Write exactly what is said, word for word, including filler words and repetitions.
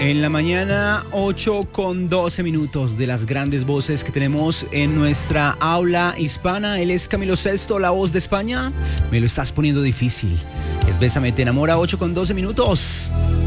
En la mañana, ocho con doce minutos de las grandes voces que tenemos en nuestra aula hispana. Él es Camilo Sesto, la voz de España. Me lo estás poniendo difícil. Es Bésame, te enamora, ocho con doce minutos.